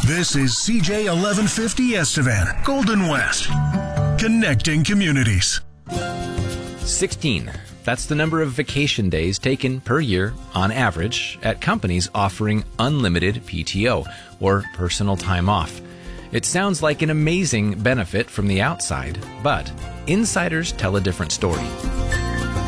This is CJ 1150 Estevan, Golden West, connecting communities. 16. That's the number of vacation days taken per year on average at companies offering unlimited PTO, or personal time off. It sounds like an amazing benefit from the outside, but insiders tell a different story.